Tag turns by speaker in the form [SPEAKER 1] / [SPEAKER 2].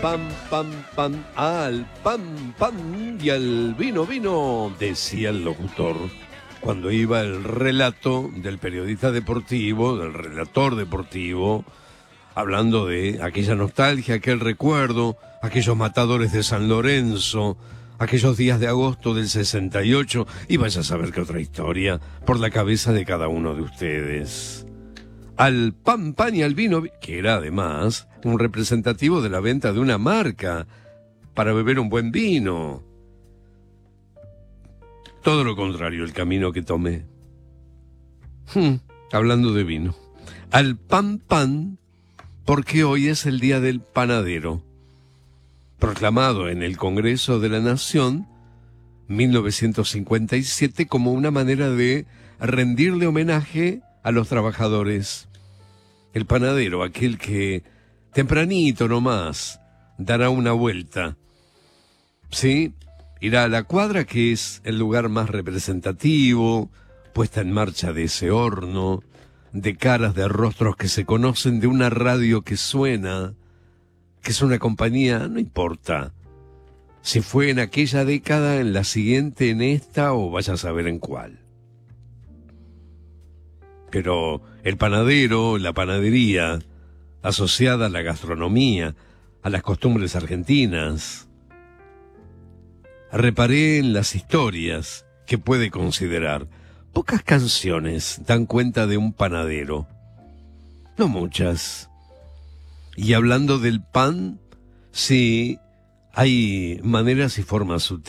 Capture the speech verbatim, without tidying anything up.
[SPEAKER 1] pam, pam, pam, al pan, pan y al vino, vino, decía el locutor cuando iba el relato del periodista deportivo, del relator deportivo, hablando de aquella nostalgia, aquel recuerdo, aquellos matadores de San Lorenzo, aquellos días de agosto del sesenta y ocho, y vaya a saber qué otra historia por la cabeza de cada uno de ustedes. Al pan, pan y al vino, que era además un representativo de la venta de una marca para beber un buen vino. Todo lo contrario, el camino que tomé. Hmm, hablando de vino. Al pan, pan, porque hoy es el Día del Panadero, proclamado en el Congreso de la Nación mil novecientos cincuenta y siete como una manera de rendirle homenaje a los trabajadores. El panadero, aquel que tempranito nomás dará una vuelta, ¿sí? Irá a la cuadra, que es el lugar más representativo, puesta en marcha de ese horno, de caras, de rostros que se conocen, de una radio que suena, que es una compañía, no importa si fue en aquella década, en la siguiente, en esta o vaya a saber en cuál. Pero el panadero, la panadería, asociada a la gastronomía, a las costumbres argentinas. Reparé en las historias que puede considerar. Pocas canciones dan cuenta de un panadero, no muchas. Y hablando del pan, sí, hay maneras y formas sutiles.